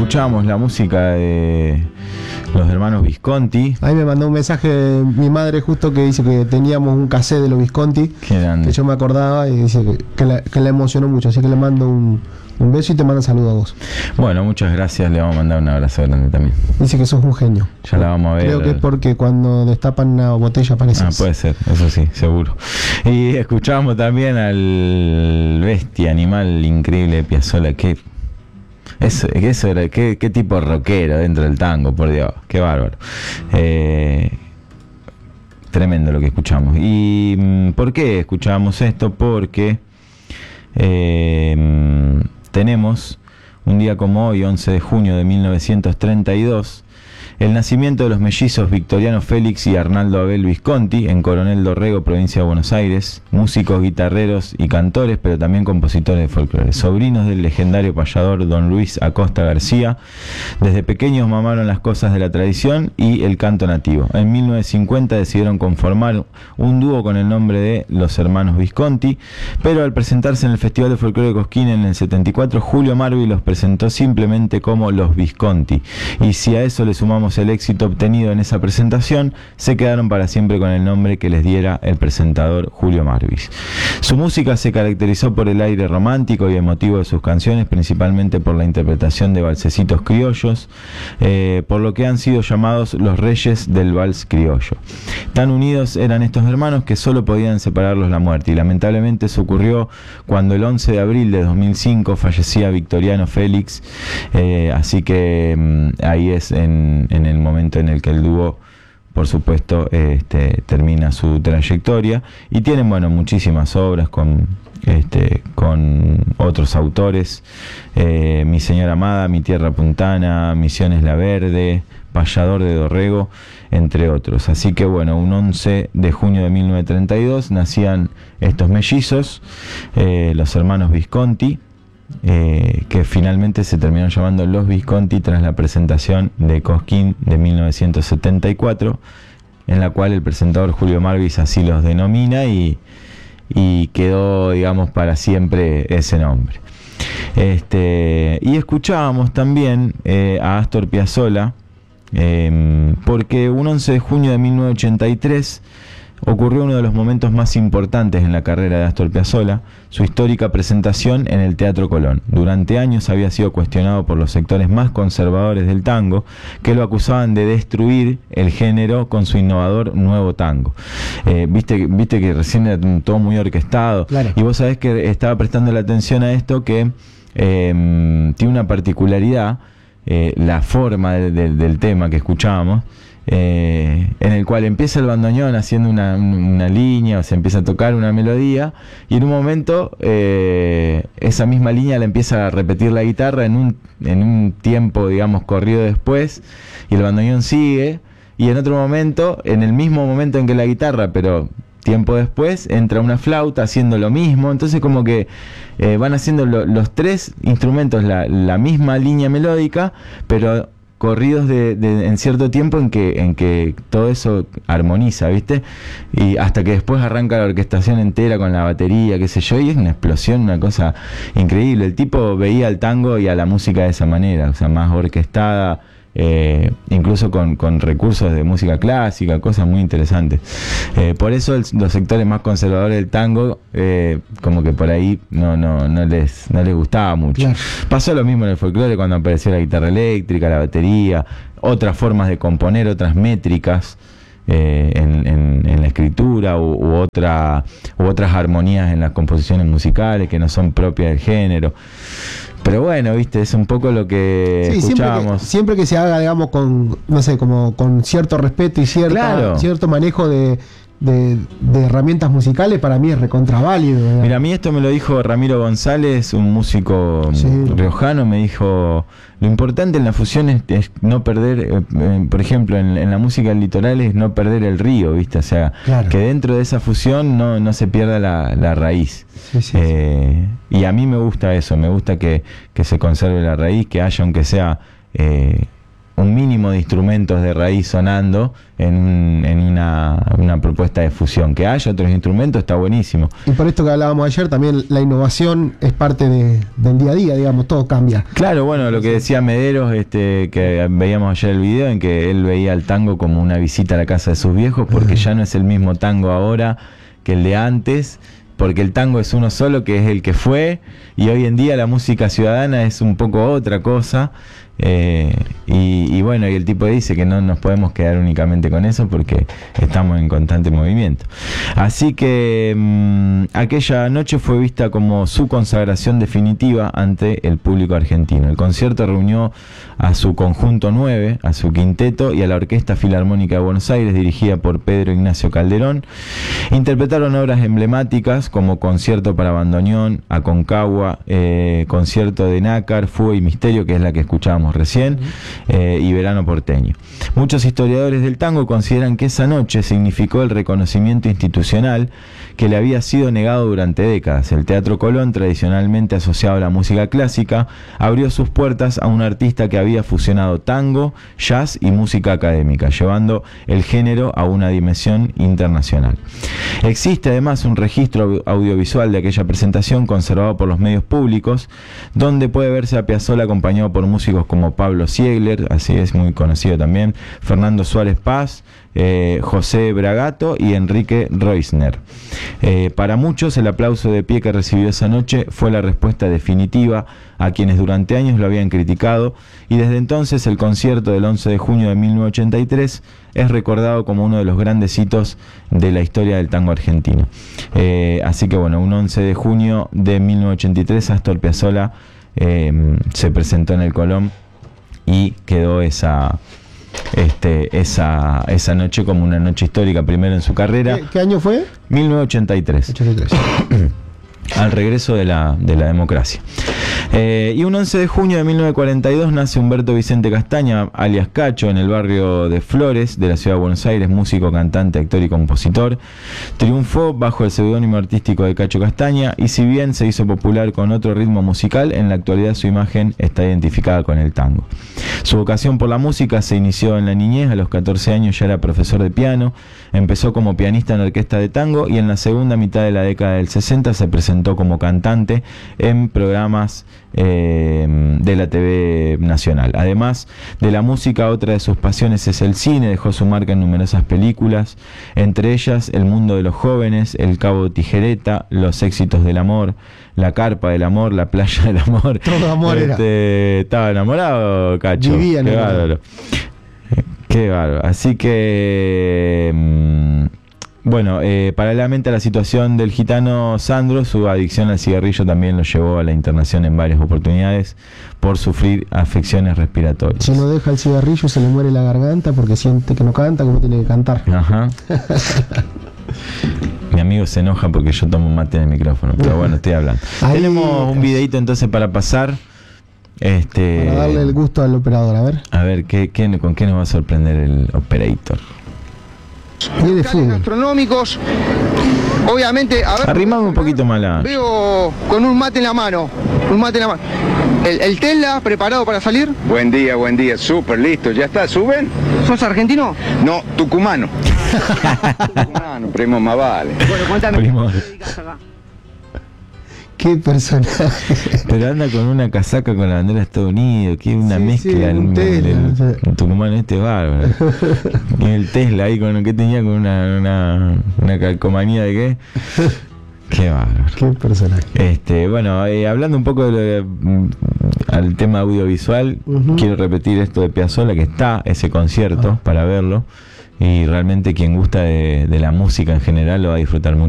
escuchamos la música de los hermanos Visconti. Ahí me mandó un mensaje mi madre justo que dice que teníamos un cassette de los Visconti, que yo me acordaba, y dice que la emocionó mucho, así que le mando un beso y te mando un saludo a vos. Bueno, muchas gracias, le vamos a mandar un abrazo grande también. Dice que sos un genio. Ya la vamos a ver. Creo que es porque cuando destapan una botella aparece. Puede ser, eso sí, seguro. Y escuchamos también al bestia animal increíble de Piazzolla, que eso era, qué tipo rockero dentro del tango, por Dios, qué bárbaro. Tremendo lo que escuchamos. ¿Y por qué escuchábamos esto? Porque tenemos un día como hoy, 11 de junio de 1932, el nacimiento de los mellizos Victoriano Félix y Arnaldo Abel Visconti en Coronel Dorrego, provincia de Buenos Aires, músicos, guitarreros y cantores, pero también compositores de folclore, sobrinos del legendario payador don Luis Acosta García. Desde pequeños mamaron las cosas de la tradición y el canto nativo. En 1950 decidieron conformar un dúo con el nombre de Los Hermanos Visconti, pero al presentarse en el Festival de Folclore de Cosquín en el 74, Julio Marvi los presentó simplemente como Los Visconti, y si a eso le sumamos el éxito obtenido en esa presentación, se quedaron para siempre con el nombre que les diera el presentador Julio Marvis. Su música se caracterizó por el aire romántico y emotivo de sus canciones, principalmente por la interpretación de valsecitos criollos, por lo que han sido llamados los reyes del vals criollo. Tan unidos eran estos hermanos que solo podían separarlos la muerte, y lamentablemente eso ocurrió cuando el 11 de abril de 2005 fallecía Victoriano Félix, así que ahí es en el momento en el que el dúo, por supuesto, termina su trayectoria, y tienen, bueno, muchísimas obras con otros autores, Mi Señora Amada, Mi Tierra Puntana, Misiones La Verde, Payador de Dorrego, entre otros. Así que bueno, un 11 de junio de 1932 nacían estos mellizos, los hermanos Visconti, que finalmente se terminaron llamando Los Visconti tras la presentación de Cosquín de 1974, en la cual el presentador Julio Marvis así los denomina, y quedó, digamos, para siempre ese nombre. Y escuchábamos también a Astor Piazzolla, porque un 11 de junio de 1983 ocurrió uno de los momentos más importantes en la carrera de Astor Piazzolla, su histórica presentación en el Teatro Colón. Durante años había sido cuestionado por los sectores más conservadores del tango, que lo acusaban de destruir el género con su innovador nuevo tango. Viste que recién era todo muy orquestado, claro. Y vos sabés que estaba prestando la atención a esto, que tiene una particularidad, la forma del tema que escuchábamos, en el cual empieza el bandoneón haciendo una línea, o se empieza a tocar una melodía, y en un momento esa misma línea la empieza a repetir la guitarra en un tiempo, digamos, corrido después, y el bandoneón sigue, y en otro momento, en el mismo momento en que la guitarra, pero tiempo después, entra una flauta haciendo lo mismo. Entonces como que van haciendo los tres instrumentos la misma línea melódica, pero corridos en cierto tiempo en que todo eso armoniza, ¿viste? Y hasta que después arranca la orquestación entera con la batería, qué sé yo, y es una explosión, una cosa increíble. El tipo veía al tango y a la música de esa manera, o sea, más orquestada, incluso con recursos de música clásica, cosas muy interesantes. Por eso los sectores más conservadores del tango, como que por ahí no les gustaba mucho. Claro. Pasó lo mismo en el folclore cuando apareció la guitarra eléctrica, la batería, otras formas de componer, otras métricas en la escritura, u otras armonías en las composiciones musicales que no son propias del género. Pero bueno, viste, es un poco lo que escuchábamos. Siempre que se haga, digamos, con, no sé, como con cierto respeto y cierto manejo de herramientas musicales, para mí es recontraválido. Mira, a mí esto me lo dijo Ramiro González, un músico riojano, me dijo: lo importante en la fusión es no perder, por ejemplo, en la música del litoral, es no perder el río, ¿viste? O sea, claro, que dentro de esa fusión no se pierda la raíz. Sí. Y a mí me gusta eso, me gusta que se conserve la raíz, que haya, aunque sea un mínimo de instrumentos de raíz sonando en una propuesta de fusión. Que haya otros instrumentos está buenísimo. Y por esto que hablábamos ayer, también la innovación es parte del día a día, digamos, todo cambia. Claro, bueno, lo que decía Mederos, que veíamos ayer el video, en que él veía el tango como una visita a la casa de sus viejos, porque ya no es el mismo tango ahora que el de antes, porque el tango es uno solo, que es el que fue, y hoy en día la música ciudadana es un poco otra cosa. Y bueno, y el tipo dice que no nos podemos quedar únicamente con eso porque estamos en constante movimiento. Así que aquella noche fue vista como su consagración definitiva ante el público argentino. El concierto reunió a su conjunto 9, a su quinteto y a la Orquesta Filarmónica de Buenos Aires, dirigida por Pedro Ignacio Calderón. Interpretaron obras emblemáticas como Concierto para bandoneón, Aconcagua, Concierto de Nácar, Fuga y Misterio, que es la que escuchábamos recién, y Verano Porteño. Muchos historiadores del tango consideran que esa noche significó el reconocimiento institucional que le había sido negado durante décadas. El Teatro Colón, tradicionalmente asociado a la música clásica, abrió sus puertas a un artista que había fusionado tango, jazz y música académica, llevando el género a una dimensión internacional. Existe además un registro audiovisual de aquella presentación conservado por los medios públicos, donde puede verse a Piazzolla acompañado por músicos como Pablo Siegler, así es muy conocido también, Fernando Suárez Paz, José Bragato y Enrique Reusner. Para muchos el aplauso de pie que recibió esa noche fue la respuesta definitiva a quienes durante años lo habían criticado, y desde entonces el concierto del 11 de junio de 1983 es recordado como uno de los grandes hitos de la historia del tango argentino. Así que bueno, un 11 de junio de 1983 Astor Piazzolla se presentó en el Colón y quedó esa noche como una noche histórica, primero en su carrera. ¿Qué año fue? 1983. 83. Al regreso de la democracia. Y un 11 de junio de 1942 nace Humberto Vicente Castaña, alias Cacho, en el barrio de Flores de la ciudad de Buenos Aires, músico, cantante, actor y compositor. Triunfó bajo el seudónimo artístico de Cacho Castaña, y si bien se hizo popular con otro ritmo musical, en la actualidad su imagen está identificada con el tango. Su vocación por la música se inició en la niñez. A los 14 años ya era profesor de piano, empezó como pianista en orquesta de tango y en la segunda mitad de la década del 60 se presentó como cantante en programas de la TV nacional. Además de la música, otra de sus pasiones es el cine. Dejó su marca en numerosas películas, entre ellas El mundo de los jóvenes, El cabo de Tijereta, Los éxitos del amor, La carpa del amor, La playa del amor. Todo amor era. Estaba enamorado, Cacho. Vivía, qué bárbaro. Qué bárbaro. Así que bueno, paralelamente a la situación del gitano Sandro, su adicción al cigarrillo también lo llevó a la internación en varias oportunidades por sufrir afecciones respiratorias. Si no deja el cigarrillo se le muere la garganta porque siente que no canta como tiene que cantar. Ajá. Mi amigo se enoja porque yo tomo mate en el micrófono, pero bueno, estoy hablando. Ahí tenemos un videito entonces para pasar. Para darle el gusto al operador, a ver. A ver, ¿con qué nos va a sorprender el operator? Gastronómicos, obviamente, a ver. Arrimame un poquito más la. Veo con un mate en la mano. El Tesla preparado para salir. Buen día, súper listo. ¿Ya está? ¿Suben? ¿Sos argentino? No, tucumano. Tucumano, primo más vale. Bueno, cuéntame. Primo. Qué personaje. Pero anda con una casaca con la bandera de Estados Unidos, que es una mezcla. El tucumano bárbaro. Y el Tesla ahí con que tenía con una calcomanía de qué. Qué bárbaro. Qué personaje. Bueno, hablando un poco al tema audiovisual, quiero repetir esto de Piazzolla, que está ese concierto para verlo, y realmente quien gusta de la música en general lo va a disfrutar mucho.